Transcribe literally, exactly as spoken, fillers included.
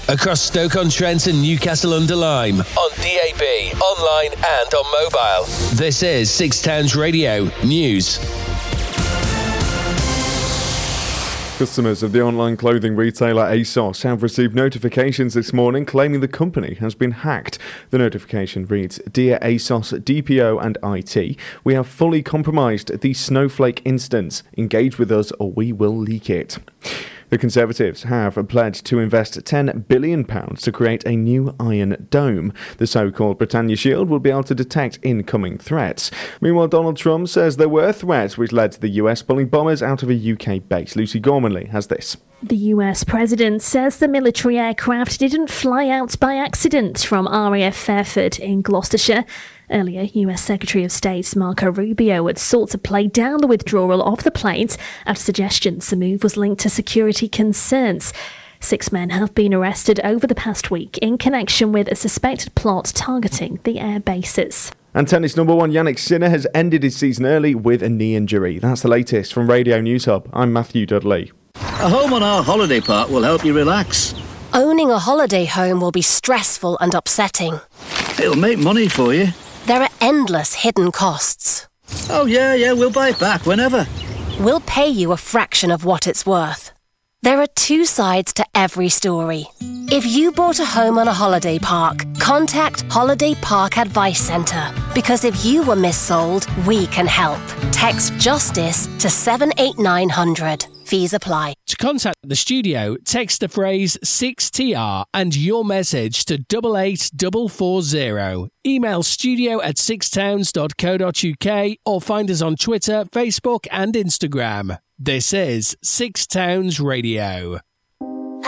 across Stoke-on-Trent and Newcastle-under-Lyme, on D A B, online and on mobile. This is Six Towns Radio News. Customers of the online clothing retailer ASOS have received notifications this morning claiming the company has been hacked. The notification reads, "Dear ASOS, D P O and I T, we have fully compromised the Snowflake instance. Engage with us or we will leak it." The Conservatives have pledged to invest ten billion pounds to create a new Iron Dome. The so-called Britannia Shield will be able to detect incoming threats. Meanwhile, Donald Trump says there were threats which led to the U S pulling bombers out of a U K base. Lucy Gormanley has this. The U S president says the military aircraft didn't fly out by accident from R A F Fairford in Gloucestershire. Earlier, U S Secretary of State Marco Rubio had sought to play down the withdrawal of the planes after suggestions the move was linked to security concerns. Six men have been arrested over the past week in connection with a suspected plot targeting the air bases. And tennis number one Yannick Sinner has ended his season early with a knee injury. That's the latest from Radio News Hub. I'm Matthew Dudley. A home on our holiday park will help you relax. Owning a holiday home will be stressful and upsetting. It'll make money for you. There are endless hidden costs. Oh yeah, yeah, we'll buy it back whenever. We'll pay you a fraction of what it's worth. There are two sides to every story. If you bought a home on a holiday park, contact Holiday Park Advice Centre. Because if you were missold, we can help. Text JUSTICE to seven eight nine hundred. Fees apply. To contact the studio, text the phrase six T R and your message to double eight double four zero. Email studio at sixtowns dot co dot uk or find us on Twitter, Facebook and Instagram. This is Six Towns Radio.